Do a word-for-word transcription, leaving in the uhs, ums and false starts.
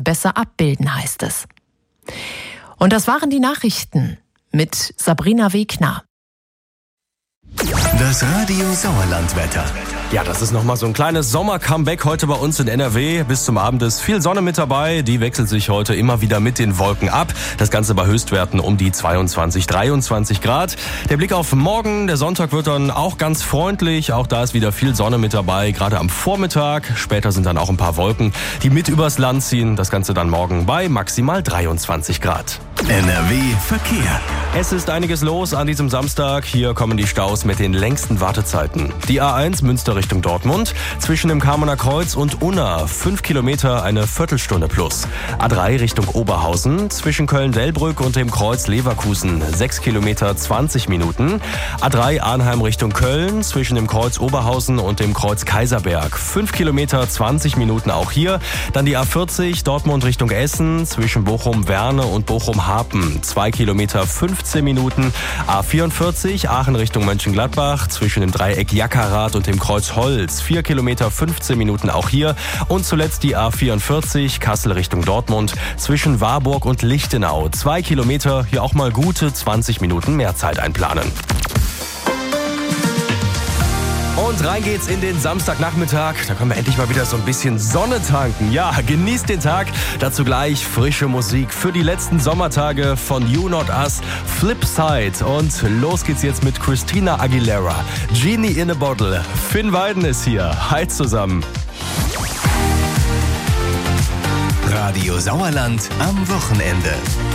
besser abbilden, heißt es. Und das waren die Nachrichten mit Sabrina Wegner. Das Radio Sauerland-Wetter. Ja, das ist nochmal so ein kleines Sommer-Comeback heute bei uns in N R W. Bis zum Abend ist viel Sonne mit dabei. Die wechselt sich heute immer wieder mit den Wolken ab. Das Ganze bei Höchstwerten um die zweiundzwanzig, dreiundzwanzig Grad. Der Blick auf morgen. Der Sonntag wird dann auch ganz freundlich. Auch da ist wieder viel Sonne mit dabei, gerade am Vormittag. Später sind dann auch ein paar Wolken, die mit übers Land ziehen. Das Ganze dann morgen bei maximal dreiundzwanzig Grad. N R W Verkehr. Es ist einiges los an diesem Samstag. Hier kommen die Staus mit den längsten Wartezeiten. Die A eins Münster Richtung Dortmund, zwischen dem Kamener Kreuz und Unna, fünf Kilometer, eine Viertelstunde plus. A drei Richtung Oberhausen, zwischen Köln-Delbrück und dem Kreuz Leverkusen, sechs Kilometer, zwanzig Minuten. A drei Arnheim Richtung Köln, zwischen dem Kreuz Oberhausen und dem Kreuz Kaiserberg, fünf Kilometer, zwanzig Minuten auch hier. Dann die A vierzig Dortmund Richtung Essen, zwischen Bochum-Werne und Bochum-Harpen, zwei Kilometer, fünfzehn Minuten. A vierundvierzig Aachen Richtung Mönchengladbach, zwischen dem Dreieck Jackarath und dem Kreuz Holz, vier Kilometer, fünfzehn Minuten auch hier. Und zuletzt die A vierundvierzig Kassel Richtung Dortmund, zwischen Warburg und Lichtenau, zwei Kilometer, hier auch mal gute zwanzig Minuten mehr Zeit einplanen. Und rein geht's in den Samstagnachmittag. Da können wir endlich mal wieder so ein bisschen Sonne tanken. Ja, genießt den Tag. Dazu gleich frische Musik für die letzten Sommertage von You Not Us, Flipside. Und los geht's jetzt mit Christina Aguilera, Genie in a Bottle. Finn Weiden ist hier. Hi zusammen. Radio Sauerland am Wochenende.